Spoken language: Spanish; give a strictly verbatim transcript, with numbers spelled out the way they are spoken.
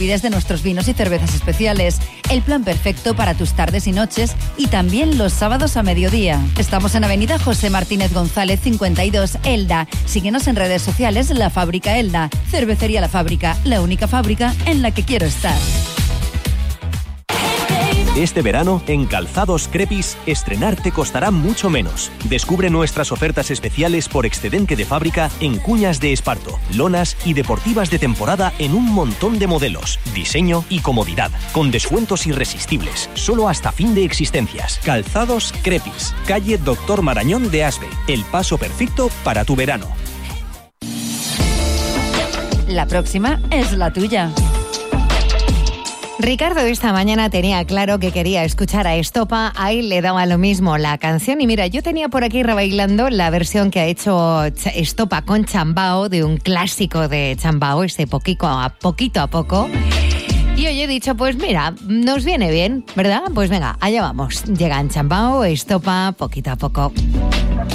de nuestros vinos y cervezas especiales. El plan perfecto para tus tardes y noches y también los sábados a mediodía. Estamos en Avenida José Martínez González cincuenta y dos, Elda. Síguenos en redes sociales, La Fábrica Elda. Cervecería La Fábrica, la única fábrica en la que quiero estar. Este verano, en Calzados Crepis, estrenar te costará mucho menos. Descubre nuestras ofertas especiales por excedente de fábrica en cuñas de esparto, lonas y deportivas de temporada en un montón de modelos, diseño y comodidad, con descuentos irresistibles, solo hasta fin de existencias. Calzados Crepis, calle Doctor Marañón de Asbe, el paso perfecto para tu verano. La próxima es la tuya. Ricardo esta mañana tenía claro que quería escuchar a Estopa, ahí le daba lo mismo la canción y mira, yo tenía por aquí rebailando la versión que ha hecho Estopa con Chambao de un clásico de Chambao, este poquito a poquito a poco. Y hoy he dicho, pues mira, nos viene bien, ¿verdad? Pues venga, allá vamos. Llegan Chambao, Estopa, poquito a poco.